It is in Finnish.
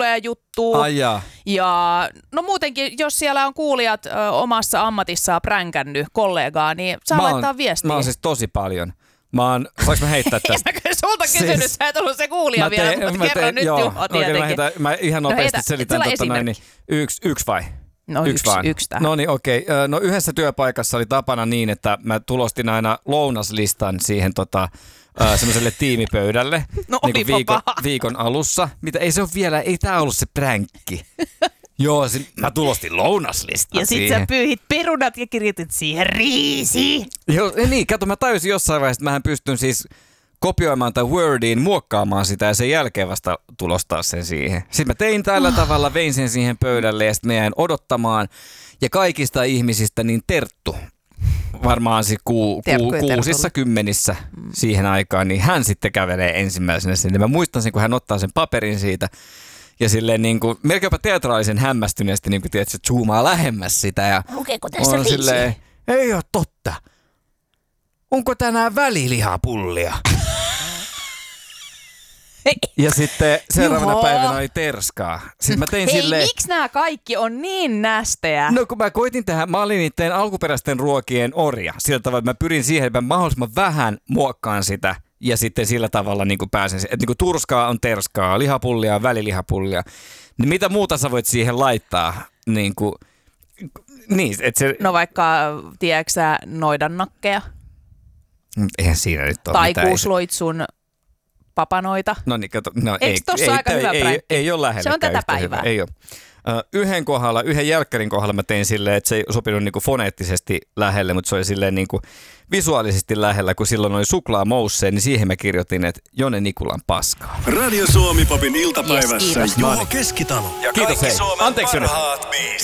tulee juttua. Ai jaa. Ja no muutenkin, jos siellä on kuulijat omassa ammatissaan pränkännyt kollegaa, niin saa laittaa viestiä. Mä oon siis tosi paljon. Saanko mä heittää tästä? En mä sulta kysynyt, sä et ollut se kuulija vielä, mutta kerro nyt Juho tietenkin. Mä ihan nopeasti selitän niin yksi vai? No yksi tähän. No niin, okei. No yhdessä työpaikassa oli tapana niin, että mä tulostin aina lounaslistan siihen semmoiselle tiimipöydälle niin viikon alussa. Mitä ei se ole vielä, ei tää ollut se pränkki. Joo, mä tulostin lounaslistan ja sit sä pyyhit perunat ja kirjoitit siihen riisi. Joo, niin, kato, mä tajusin jossain vaiheessa, että mähän pystyn siis kopioimaan tai Wordiin, muokkaamaan sitä ja sen jälkeen vasta tulostaa sen siihen. Sitten mä tein tällä tavalla, vein sen siihen pöydälle ja sitten mä jäin odottamaan. Ja kaikista ihmisistä niin Terttu, varmaan kuusissa kymmenissä siihen aikaan, niin hän sitten kävelee ensimmäisenä sinne. Mä muistan sen, kun hän ottaa sen paperin siitä ja silleen niin kuin melkeinpä teatraalisen hämmästyneesti, niin kuin tiedät, se zoomaa lähemmäs sitä. Ja lukeeko tässä on silleen, ei ole totta. Onko tänään välilihapullia? Ja sitten seuraavana päivänä oli terskaa. Sitten mä tein silleen, miksi nämä kaikki on niin nästejä? No kun mä koitin mä olin niiden alkuperäisten ruokien orja. Sillä tavalla, että mä pyrin siihen, että mä mahdollisimman vähän muokkaan sitä. Ja sitten sillä tavalla niin kuin pääsen, että niin kuin turskaa on terskaa, lihapullia on välilihapullia. Niin mitä muuta sä voit siihen laittaa? Niin, että se... No vaikka, tiedätkö sä, noidannakkeja? Eihän siinä nyt ole tai mitään. Tai kuusloitsun papanoita. No niin, kato. No, eikö tossa aika hyvä pränkki? Ei ole lähellekään. Se on tätä päivää. Ei ole. Yhden jälkkärin kohdalla mä tein silleen, että se ei sopinut niinku foneettisesti lähelle, mutta se oli silleen niinku visuaalisesti lähellä, kun silloin oli suklaamousseen, niin siihen mä kirjoitin, että Jone Nikulan paskaa. Radio Suomi Popin iltapäivässä Juho Keskitalo. Ja kiitos, hei. Suomen Anteeksi, parhaat biisit.